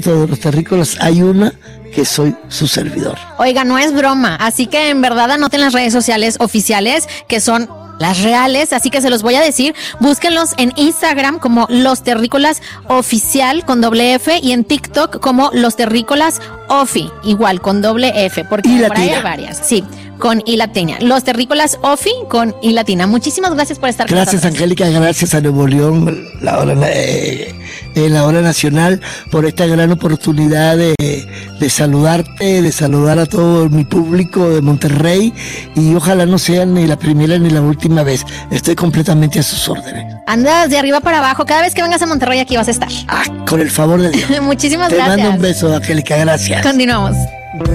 de los terrícolas hay una que soy su servidor. Oiga, no es broma, así que en verdad anoten las redes sociales oficiales, que son las reales, así que se los voy a decir. Búsquenlos en Instagram como Los Terrícolas Oficial con doble F y en TikTok como Los Terrícolas Ofi, igual con doble F, porque por ahí hay varias. Sí, con I latina. Los Terrícolas Ofi con I latina. Muchísimas gracias por estar con nosotros. Gracias, Angélica, gracias a Nuevo León, la hora nacional, por esta gran oportunidad de saludarte, de saludar a todo mi público de Monterrey, y ojalá no sea ni la primera ni la última vez. Estoy completamente a sus órdenes. Andas de arriba para abajo. Cada vez que vengas a Monterrey aquí vas a estar. Con el favor de Dios. Muchísimas gracias. Te mando un beso, Angélica, gracias. Continuamos.